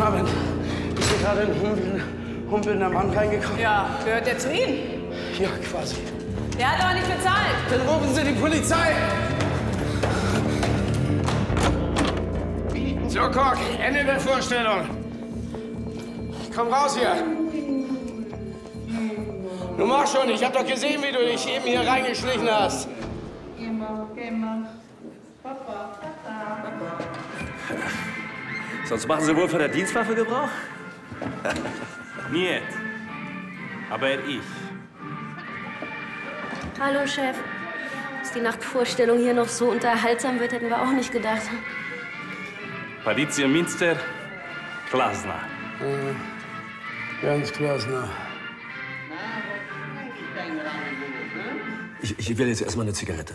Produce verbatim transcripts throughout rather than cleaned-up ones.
Guten Abend. Ist hier gerade ein humpelnder, humpelnder Mann reingekommen? Ja, gehört der zu Ihnen? Ja, quasi. Der hat aber nicht bezahlt. Dann rufen Sie die Polizei. So, Koch, Ende der Vorstellung. Komm raus hier. Du machst schon, ich hab doch gesehen, wie du dich eben hier reingeschlichen hast. Sonst machen Sie wohl von der Dienstwaffe Gebrauch? Niet. Aber ich. Hallo, Chef. Dass die Nachtvorstellung hier noch so unterhaltsam wird, hätten wir auch nicht gedacht. Policja Münster, Klasna. Äh, ganz Klasna. Ich, ich will jetzt erstmal eine Zigarette.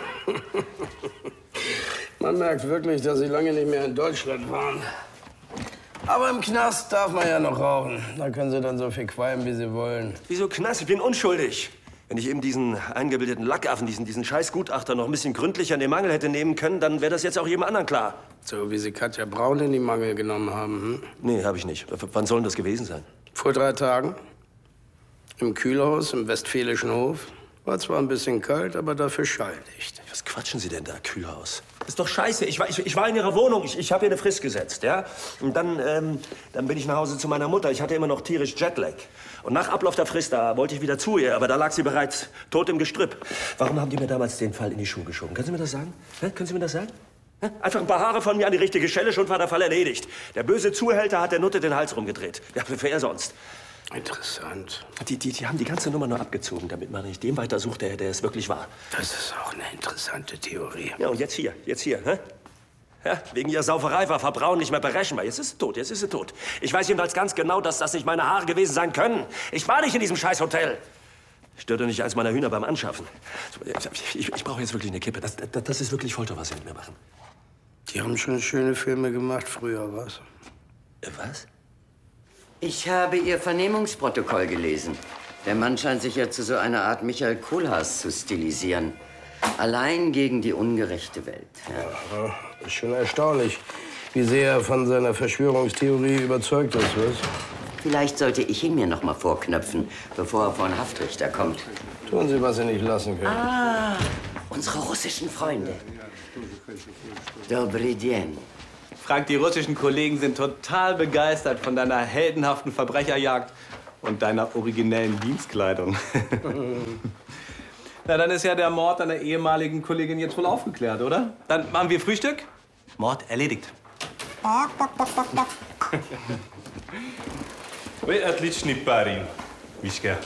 Man merkt wirklich, dass Sie lange nicht mehr in Deutschland waren. Aber im Knast darf man ja noch rauchen. Da können Sie dann so viel qualmen, wie Sie wollen. Wieso Knast? Ich bin unschuldig. Wenn ich eben diesen eingebildeten Lackaffen, diesen, diesen Scheißgutachter noch ein bisschen gründlicher in den Mangel hätte nehmen können, dann wäre das jetzt auch jedem anderen klar. So wie Sie Katja Braun in die Mangel genommen haben, hm? Nee, habe ich nicht. W wann soll denn das gewesen sein? Vor drei Tagen. Im Kühlhaus im Westfälischen Hof. War zwar ein bisschen kalt, aber dafür schalldicht. Was quatschen Sie denn da, Kühlhaus? Das ist doch scheiße. Ich war, ich, ich war in Ihrer Wohnung. Ich, ich habe ihr eine Frist gesetzt, ja? Und dann, ähm, dann bin ich nach Hause zu meiner Mutter. Ich hatte immer noch tierisch Jetlag. Und nach Ablauf der Frist, da wollte ich wieder zu ihr. Aber da lag sie bereits tot im Gestrüpp. Warum haben die mir damals den Fall in die Schuhe geschoben? Können Sie mir das sagen? Hä? Können Sie mir das sagen? Hä? Einfach ein paar Haare von mir an die richtige Stelle, schon war der Fall erledigt. Der böse Zuhälter hat der Nutte den Hals rumgedreht. Ja, wer sonst? Interessant. Die, die, die haben die ganze Nummer nur abgezogen, damit man nicht dem weitersucht, der, der es wirklich war. Das ist auch eine interessante Theorie. Ja, und jetzt hier, jetzt hier, hä? Ja, wegen ihrer Sauferei war Frau Braun nicht mehr berechenbar. Jetzt ist sie tot, jetzt ist sie tot. Ich weiß jedenfalls ganz genau, dass das nicht meine Haare gewesen sein können. Ich war nicht in diesem Scheißhotel. Störte nicht eins meiner Hühner beim Anschaffen. Ich, ich brauche jetzt wirklich eine Kippe. Das, das, das ist wirklich Folter, was Sie mit mir machen. Die haben schon schöne Filme gemacht früher, was? Was? Ich habe Ihr Vernehmungsprotokoll gelesen. Der Mann scheint sich ja zu so einer Art Michael Kohlhaas zu stilisieren. Allein gegen die ungerechte Welt. Ja. Ja, ist schon erstaunlich, wie sehr er von seiner Verschwörungstheorie überzeugt ist, was? Vielleicht sollte ich ihn mir noch mal vorknöpfen, bevor er vor einen Haftrichter kommt. Tun Sie, was Sie nicht lassen können. Ah, unsere russischen Freunde. Dobry den. Frank, die russischen Kollegen sind total begeistert von deiner heldenhaften Verbrecherjagd und deiner originellen Dienstkleidung. Na, dann ist ja der Mord an der ehemaligen Kollegin jetzt wohl aufgeklärt, oder? Dann machen wir Frühstück. Mord erledigt. Вы отличный парень, Мишка.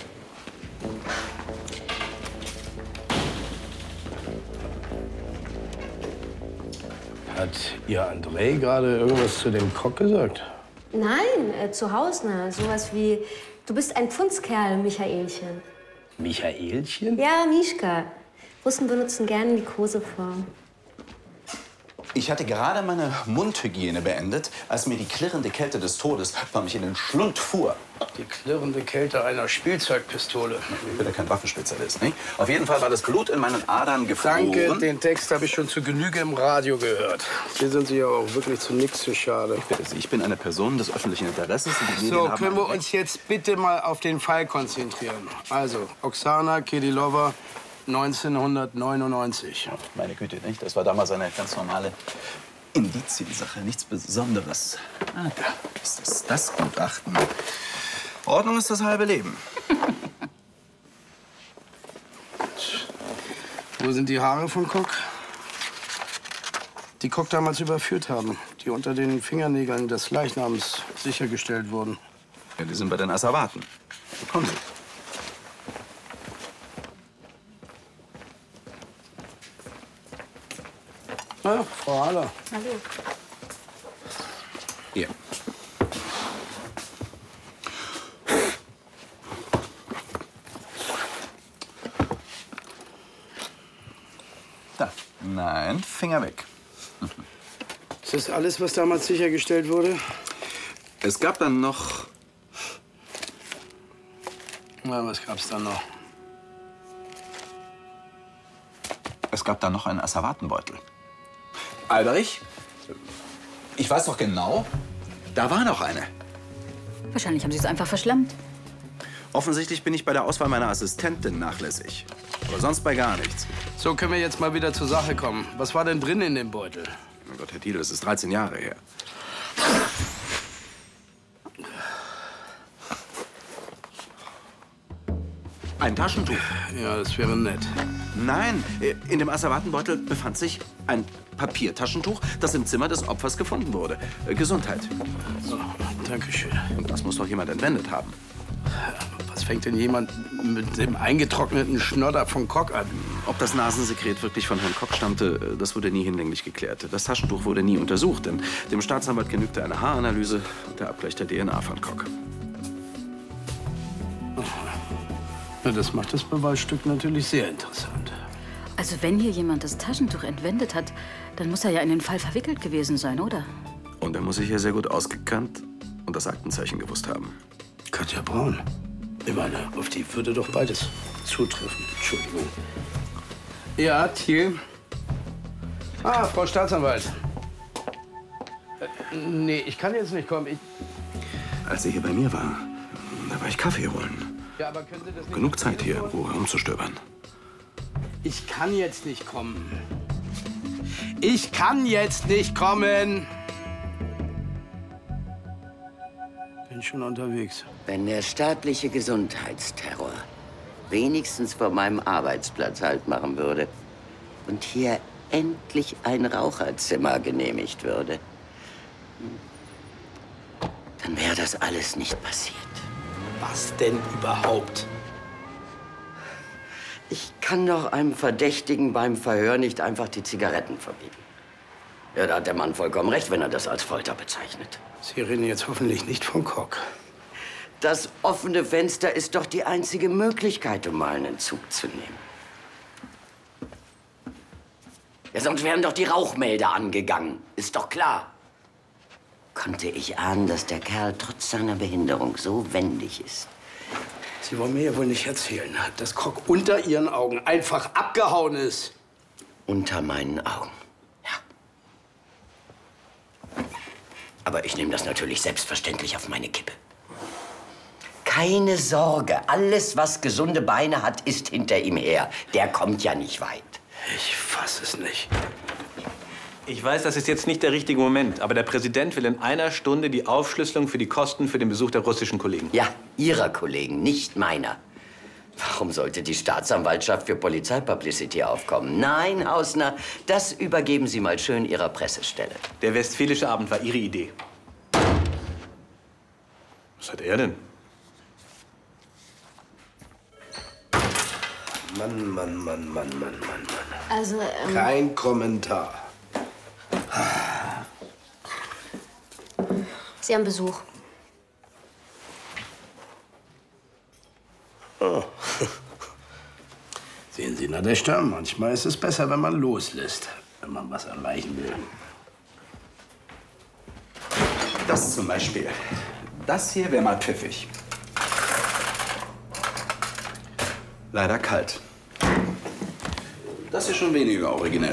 Hat Ihr André gerade irgendwas zu dem Koch gesagt? Nein, äh, zu Hause, na, sowas wie, du bist ein Pfundskerl, Michaelchen. Michaelchen? Ja, Mischka. Russen benutzen gerne die Koseform. Ich hatte gerade meine Mundhygiene beendet, als mir die klirrende Kälte des Todes förmlich in den Schlund fuhr. Die klirrende Kälte einer Spielzeugpistole. Ich bin ja kein Waffenspezialist, nicht? Auf jeden Fall war das Blut in meinen Adern gefroren. Danke, den Text habe ich schon zu Genüge im Radio gehört. Hier sind Sie ja auch wirklich zu nichts zu schade. Ich bitte Sie, ich bin eine Person des öffentlichen Interesses. Und die So, Medien haben können wir ein uns jetzt bitte mal auf den Fall konzentrieren. Also, Oksana Kedilova, neunzehnhundertneunundneunzig. Ja, meine Güte, nicht? Das war damals eine ganz normale Indiziensache, nichts Besonderes. Ah, da ist das, das Gutachten. Ordnung ist das halbe Leben. Wo sind die Haare von Koch? Die Koch damals überführt haben, die unter den Fingernägeln des Leichnams sichergestellt wurden. Ja, die sind bei den Asservaten. Kommen Sie. Na, Frau Haller. Hallo. Hier. Da. Nein, Finger weg. Ist das alles, was damals sichergestellt wurde? Es gab dann noch... Na, was gab's dann noch? Es gab dann noch einen Asservatenbeutel. Alberich, ich weiß doch genau, Da war noch eine. Wahrscheinlich haben Sie es einfach verschlammt. Offensichtlich bin ich bei der Auswahl meiner Assistentin nachlässig. Aber sonst bei gar nichts. So, können wir jetzt mal wieder zur Sache kommen. Was war denn drin in dem Beutel? Oh Gott, Herr Thiele, das ist dreizehn Jahre her. Ein Taschentuch. Ja, das wäre nett. Nein, in dem Asservatenbeutel befand sich ein Papiertaschentuch, das im Zimmer des Opfers gefunden wurde. Gesundheit. Oh, Dankeschön. Und das muss doch jemand entwendet haben. Was fängt denn jemand mit dem eingetrockneten Schnodder von Koch an? Ob das Nasensekret wirklich von Herrn Koch stammte, das wurde nie hinlänglich geklärt. Das Taschentuch wurde nie untersucht, denn dem Staatsanwalt genügte eine Haaranalyse und der Abgleich der D N A von Koch. Ja, das macht das Beweisstück natürlich sehr interessant. Also wenn hier jemand das Taschentuch entwendet hat, dann muss er ja in den Fall verwickelt gewesen sein, oder? Und er muss sich ja sehr gut ausgekannt und das Aktenzeichen gewusst haben. Katja Braun. Ich meine, auf die würde doch beides zutreffen. Entschuldigung. Ja, Thiel. Ah, Frau Staatsanwalt. Äh, nee, ich kann jetzt nicht kommen. Ich... Als sie hier bei mir war, da war ich Kaffee holen. Ja, aber können Sie das nicht... Genug Zeit hier, in Ruhe rumzustöbern. Ich kann jetzt nicht kommen. Ich kann jetzt nicht kommen. Bin schon unterwegs. Wenn der staatliche Gesundheitsterror wenigstens vor meinem Arbeitsplatz Halt machen würde und hier endlich ein Raucherzimmer genehmigt würde, dann wäre das alles nicht passiert. Was denn überhaupt? Ich kann doch einem Verdächtigen beim Verhör nicht einfach die Zigaretten verbieten. Ja, da hat der Mann vollkommen recht, wenn er das als Folter bezeichnet. Sie reden jetzt hoffentlich nicht von Koch. Das offene Fenster ist doch die einzige Möglichkeit, um mal einen Zug zu nehmen. Ja, sonst wären doch die Rauchmelder angegangen. Ist doch klar. Konnte ich ahnen, dass der Kerl trotz seiner Behinderung so wendig ist. Sie wollen mir ja wohl nicht erzählen, dass Koch unter Ihren Augen einfach abgehauen ist. Unter meinen Augen, ja. Aber ich nehme das natürlich selbstverständlich auf meine Kippe. Keine Sorge, alles, was gesunde Beine hat, ist hinter ihm her. Der kommt ja nicht weit. Ich fass es nicht. Ich weiß, das ist jetzt nicht der richtige Moment, aber der Präsident will in einer Stunde die Aufschlüsselung für die Kosten für den Besuch der russischen Kollegen. Ja, Ihrer Kollegen, nicht meiner. Warum sollte die Staatsanwaltschaft für Polizeipublicity aufkommen? Nein, Hausner, das übergeben Sie mal schön Ihrer Pressestelle. Der Westfälische Abend war Ihre Idee. Was hat er denn? Mann, Mann, Mann, Mann, Mann, Mann, Mann. Also, ähm, Kein Kommentar. Sie haben Besuch. Oh. Sehen Sie, Nadeshda, manchmal ist es besser, wenn man loslässt, wenn man was erreichen will. Das zum Beispiel. Das hier wäre mal pfiffig. Leider kalt. Das ist schon weniger originell.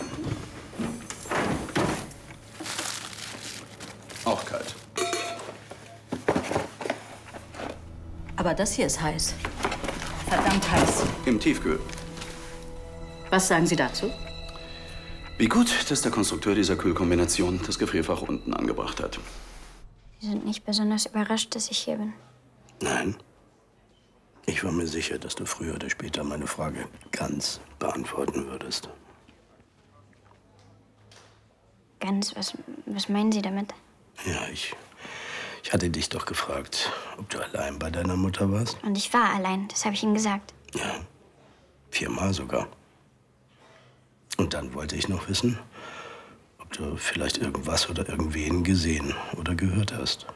Auch kalt. Aber das hier ist heiß. Verdammt heiß. Im Tiefkühl. Was sagen Sie dazu? Wie gut, dass der Konstrukteur dieser Kühlkombination das Gefrierfach unten angebracht hat. Sie sind nicht besonders überrascht, dass ich hier bin. Nein. Ich war mir sicher, dass du früher oder später meine Frage ganz beantworten würdest. Ganz? Was, was meinen Sie damit? Ja, ich, ich hatte dich doch gefragt, ob du allein bei deiner Mutter warst. Und ich war allein, das habe ich Ihnen gesagt. Ja, viermal sogar. Und dann wollte ich noch wissen, ob du vielleicht irgendwas oder irgendwen gesehen oder gehört hast.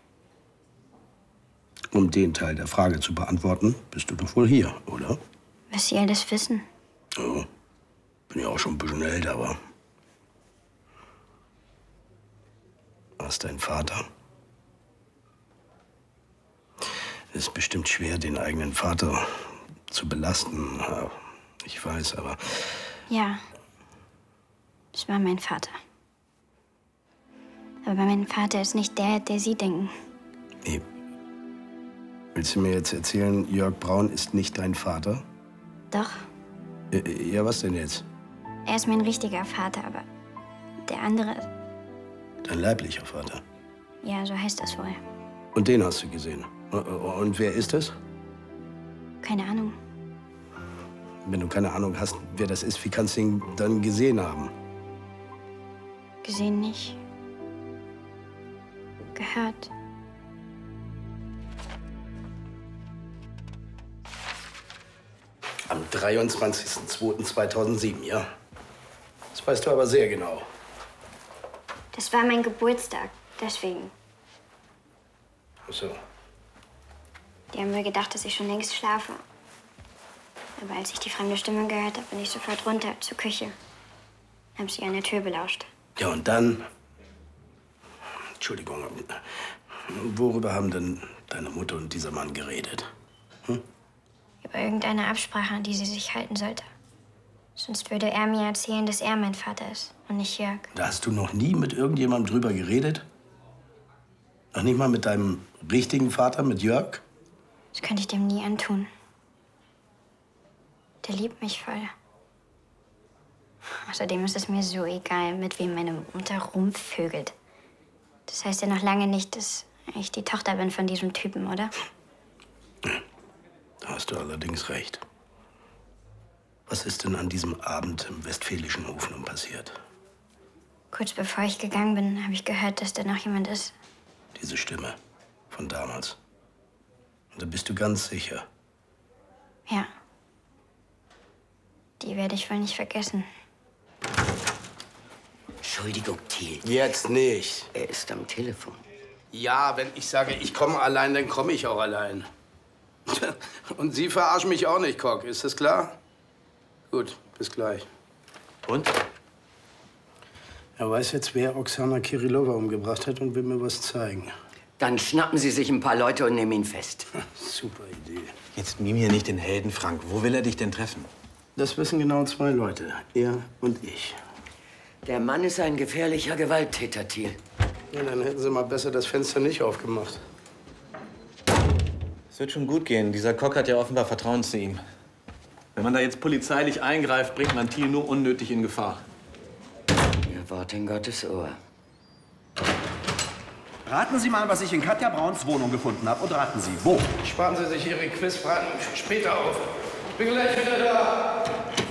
Um den Teil der Frage zu beantworten, bist du doch wohl hier, oder? Was Sie alles wissen. Oh, bin ja auch schon ein bisschen älter, aber... Was, dein Vater? Es ist bestimmt schwer, den eigenen Vater zu belasten. Ja, ich weiß, aber... Ja, es war mein Vater. Aber mein Vater ist nicht der, der Sie denken. Nee. Willst du mir jetzt erzählen, Jörg Braun ist nicht dein Vater? Doch, Äh, Ja, was denn jetzt? er ist mein richtiger Vater, aber der andere, Dein leiblicher Vater. ja, so heißt das wohl. Und den hast du gesehen. Und wer ist es? Keine Ahnung. Wenn du keine Ahnung hast, wer das ist, wie kannst du ihn dann gesehen haben? Gesehen nicht. Gehört. Am dreiundzwanzigsten zweiten zweitausendsieben, ja? Das weißt du aber sehr genau. Das war mein Geburtstag, deswegen. Ach so. Die haben wohl gedacht, dass ich schon längst schlafe. Aber als ich die fremde Stimme gehört habe, bin ich sofort runter zur Küche. Hab sie an der Tür belauscht. Ja, und dann? Entschuldigung, worüber haben denn deine Mutter und dieser Mann geredet? Hm? Über irgendeine Absprache, an die sie sich halten sollte. Sonst würde er mir erzählen, dass er mein Vater ist und nicht Jörg. Da hast du noch nie mit irgendjemandem drüber geredet? Noch nicht mal mit deinem richtigen Vater, mit Jörg? Das könnte ich dem nie antun. Der liebt mich voll. Außerdem ist es mir so egal, mit wem meine Mutter rumvögelt. Das heißt ja noch lange nicht, dass ich die Tochter bin von diesem Typen, oder? Da hast du allerdings recht. Was ist denn an diesem Abend im Westfälischen Hof nun passiert? Kurz bevor ich gegangen bin, habe ich gehört, dass da noch jemand ist. Diese Stimme von damals. Und da bist du ganz sicher. Ja. Die werde ich wohl nicht vergessen. Entschuldigung, Thiel. Jetzt nicht. Er ist am Telefon. Ja, wenn ich sage, ich komme allein, dann komme ich auch allein. Und Sie verarschen mich auch nicht, Kock. Ist das klar? Gut, bis gleich. Und? Er weiß jetzt, wer Oksana Kirillova umgebracht hat und will mir was zeigen. Dann schnappen Sie sich ein paar Leute und nehmen ihn fest. Super Idee. Jetzt mim hier nicht den Helden, Frank. Wo will er dich denn treffen? Das wissen genau zwei Leute. Er und ich. Der Mann ist ein gefährlicher Gewalttäter, Thiel. Ja, dann hätten Sie mal besser das Fenster nicht aufgemacht. Es wird schon gut gehen. Dieser Kock hat ja offenbar Vertrauen zu ihm. Wenn man da jetzt polizeilich eingreift, bringt man Thiel nur unnötig in Gefahr. Ihr Wort in Gottes Ohr. Raten Sie mal, was ich in Katja Brauns Wohnung gefunden habe. Und raten Sie, wo? Sparen Sie sich Ihre Quizfragen später auf. Ich bin gleich wieder da.